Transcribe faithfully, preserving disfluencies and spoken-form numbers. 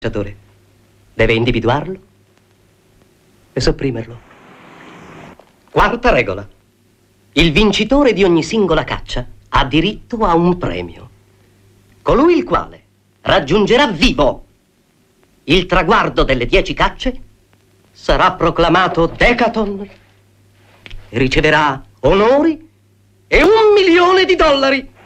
cacciatore deve individuarlo e sopprimerlo. Quarta regola. Il vincitore di ogni singola caccia ha diritto a un premio. Colui il quale raggiungerà vivo il traguardo delle dieci cacce sarà proclamato Decaton e riceverà onori e un milione di dollari.